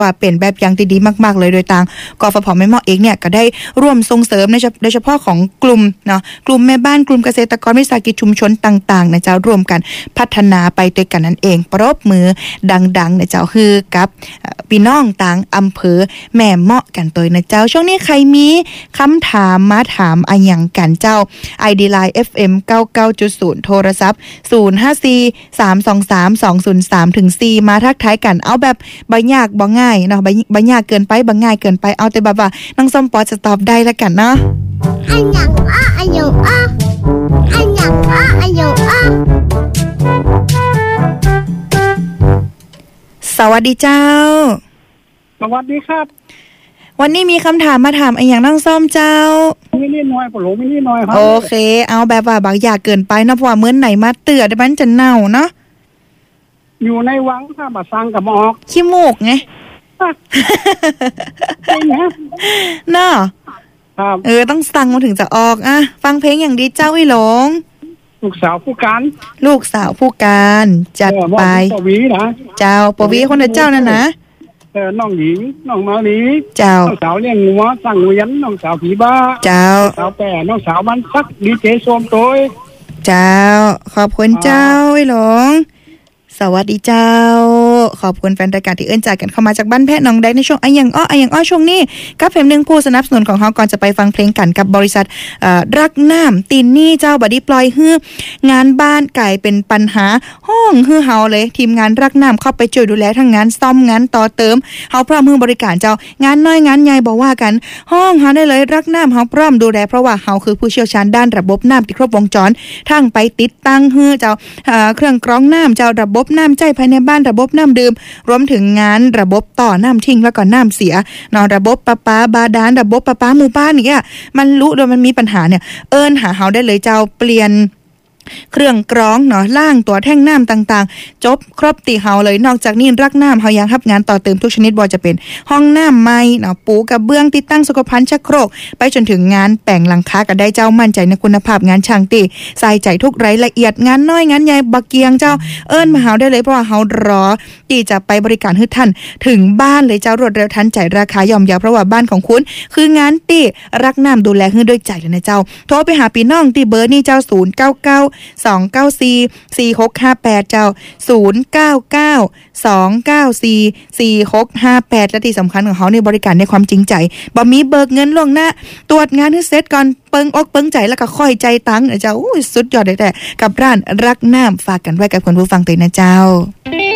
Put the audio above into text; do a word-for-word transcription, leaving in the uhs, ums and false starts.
ว่าเป็นแบบอย่างที่ดีมากๆเลยโดยทางกฟผ.แม่เมาะเองเนี่ยก็ได้ร่วมส่งเสริมในโดยเฉพาะของกลุ่มเนาะกลุ่มแม่บ้านกลุ่มเกษตรกรวิสาหกิจชุมชนต่างๆนะเจ้าร่วมกันพัฒนาไปด้วยกันนั่นเองปรบมือดังๆนะเจ้าคือกับพี่น้องต่างอำเภอแม่เมาะกันตัวนะเจ้าช่วงนี้ใครมีคำถามมาถามอะหยังกันเจ้า ไอ ดี Line เอฟ เอ็ม เก้าสิบเก้าจุดศูนย์ โทรศัพท์ศูนย์ ห้า สี่ สาม สอง สาม สอง ศูนย์ สาม ถึง สี่ มาทักทายกันเอาแบบบ่ยากบ่ง่ายเนาะบ่บ่ยากเกินไปบ่ง่ายเกินไปเอาแต่แบบว่าน้องส้มปอจะตอบได้แล้วกันเนาะอันหยังอ้ออันหยังอ้ออันหยังอ้ออันหยังอ้อสวัสดีเจ้าสวัสดีครับวันนี้มีคำถามมาถามไอ้อย่างน้องส้มเจ้าไม่นิดหน่อยปะโหลไม่นิดหน่อยครับโอเคเอาแบบว่าบางอย่างเกินไปเนาะเพราะว่ามื้อไหนมาเตือได้มันจะเน่าเนาะอยู่ในวังถ้ามาสร้างกับออกขี้มูกไงเป็นไงเนาะครับเออต้องสั่งมาถึงจะออกอ่ะฟังเพลงอย่างดีเจ้าอีหลงลูกสาวผู้การลูกสาวผู้การจัดไปปวีนะเจ้าปวีคนเจ้านั่นนะเออน้องหญิงน้องมาลีเจ้าน้องสาวเลี้ยงงัวสั่งเวียนน้องสาวผีบ้าเจ้าสาวแป่น้องสาวบ้านซักดีเจโซมโตยเจ้าขอบคุณเจ้าอีหลงสวัสดีเจ้าขอบคุณแฟนรายการที่เอื้อนจากกันเข้ามาจากบ้านแพะหนองไดในช่วงไอ้ยังอ้อไอ้ยังอ้อช่วงนี้กับเพลงหนึ่งผู้สนับสนุนของเฮาก่อนจะไปฟังเพลงกันกับบริษัทรักน้ำตีนนี่เจ้าบัดดี้ปล่อยฮื้องานบ้านกลายเป็นปัญหาห้องฮื้อเฮาเลยทีมงานรักน้ำเข้าไปช่วยดูแลทั้งงานซ่อมงานต่อเติมเฮาพร้อมฮื้อบริการเจ้างานน้อยงานใหญ่บอกว่ากันห้องเฮาได้เลยรักน้ำเฮาพร้อมดูแลเพราะว่าเฮาคือผู้เชี่ยวชาญด้านระบบน้ำที่ครบวงจรทั้งไปติดตั้งฮื้อเจ้าเครื่องกรองน้ำเจ้าระบบน้ำใจภายในบ้านระบบน้ำดื่มรวมถึงงานระบบต่อน้ำทิ้งแล้วก็น้ำเสียนอนระบบประปาบาดาลระบบประปาหมู่บ้านเนี่ยมันรู้โดยมันมีปัญหาเนี่ยเอิ้นหาเฮาได้เลยเจ้าเปลี่ยนเครื่องกรองเนาะล่างตัวแท่งน้ำต่างๆจบครบตีเฮาเลยนอกจากนี้รักน้ำเฮายังรับงานต่อเติมทุกชนิดบ่จะเป็นห้องน้ำใหม่เนาะปูกระเบื้องติดตั้งสุขภัณฑ์ชักโครกไปจนถึงงานแปลงหลังคาก็ได้เจ้ามั่นใจในคุณภาพงานช่างตีใส่ใจทุกรายละเอียดงานน้อยงานใหญ่บักเกียงเจ้าเอิ้นมาเฮาได้เลยเพราะว่าเฮารอที่จะไปบริการให้ท่านถึงบ้านเลยเจ้ารวดเร็วทันใจราคาย่อมเยาเพราะว่าบ้านของคุณคืองานตีรักน้ำดูแลให้ด้วยใจเลยนะเจ้าโทรไปหาพี่น้องที่เบอร์นี้เจ้าศูนย์ เก้า เก้า สอง เก้า สี่ สี่ หก ห้า แปดเจ้าศูนย์ เก้า เก้า สอง เก้า สี่ สี่ หก ห้า แปดและที่สำคัญของเขาในบริการในความจริงใจบ่มีเบิกเงินล่วงหน้าตรวจงานให้เสร็จก่อนเปิงอกเปิงใจแล้วก็ค่อยใจตังค์เจ้าอุ้ยสุดยอดเลยแต่กับร้านรักน้ำฝากกันไว้กับคุณผู้ฟังตัวนะเจ้า